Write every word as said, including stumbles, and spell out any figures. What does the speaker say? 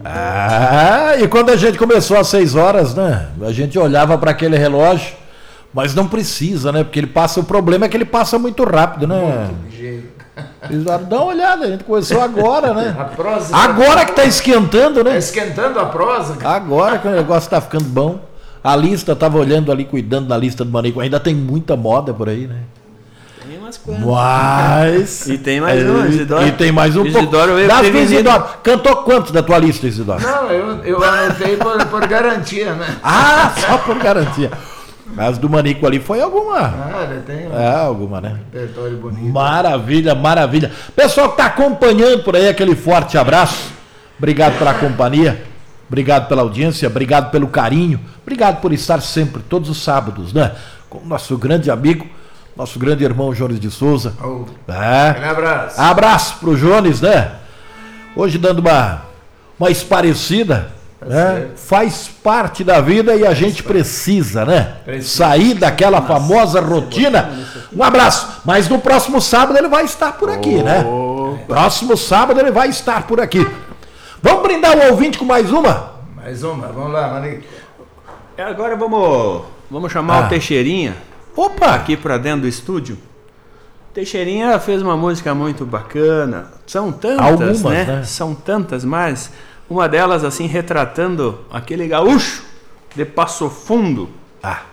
Ah, e quando a gente começou às seis horas, né? A gente olhava para aquele relógio, mas não precisa, né? Porque ele passa, o problema é que ele passa muito rápido, né? Muito ligeiro. Dá uma olhada, a gente começou agora, né? A prosa Agora tá... que tá esquentando, né? Tá esquentando a prosa. Agora que o negócio tá ficando bom. A lista, tava olhando ali, cuidando da lista do Manico. Ainda tem muita moda por aí, né? Tem umas quantas. Mas... E tem mais um, Isidoro. E tem mais um Isidoro pouco. veio Das prevenido. Isidoro. Cantou quantos da tua lista, Isidoro? Não, eu, eu anotei por, por garantia, né? Ah, só por garantia. Mas do Manico ali foi alguma. Ah, ele tem um É, alguma, né? repertório bonito. Maravilha, maravilha. Pessoal que tá acompanhando por aí, aquele forte abraço. Obrigado pela companhia. Obrigado pela audiência. Obrigado pelo carinho. Obrigado por estar sempre, todos os sábados, né? Com o nosso grande amigo, nosso grande irmão Jones de Souza. Oh, É. um abraço. Abraço pro Jones, né? Hoje dando uma, uma esparecida, né? certo. Faz parte da vida e a gente precisa, né? Precisa. Sair daquela famosa rotina. Um abraço. Mas no próximo sábado ele vai estar por aqui, né? Próximo sábado ele vai estar por aqui. Vamos brindar o ouvinte com mais uma? Mais uma, vamos lá, Manico. Agora vamos, vamos chamar Ah. o Teixeirinha Opa! aqui pra dentro do estúdio. Teixeirinha fez uma música muito bacana. São tantas, Algumas, né? né? São tantas, mas uma delas assim retratando aquele gaúcho de Passo Fundo. Ah.